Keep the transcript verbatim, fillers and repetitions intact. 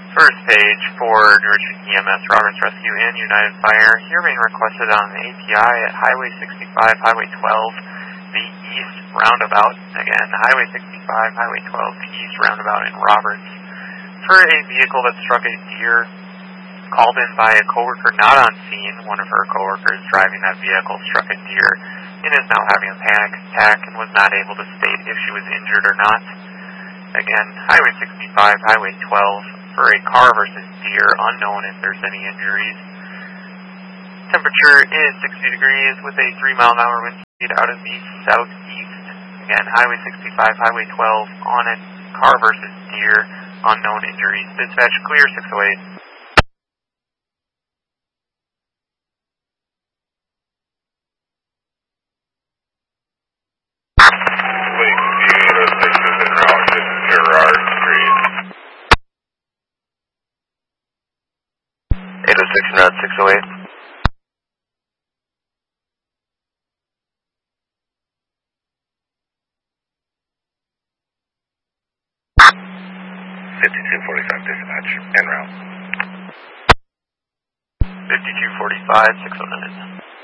First page for Newark E M S, Roberts Rescue, and United Fire. Here being requested on the A P I at Highway sixty-five, Highway twelve, the east roundabout. Again, Highway sixty-five, Highway twelve, the east roundabout in Roberts. For a vehicle that struck a deer, called in by a coworker not on scene. One of her coworkers driving that vehicle struck a deer and is now having a panic attack and was not able to state if she was injured or not. Again, Highway sixty-five, Highway twelve, for a car versus deer, unknown if there's any injuries. Temperature is sixty degrees with a three mile an hour wind speed out of the southeast. Again, Highway sixty-five, Highway twelve, on a car versus deer, unknown injuries. Dispatch clear six oh eight. eight oh six and six oh eight. fifty-two forty-five dispatch, en route. fifty-two forty-five, six oh nine.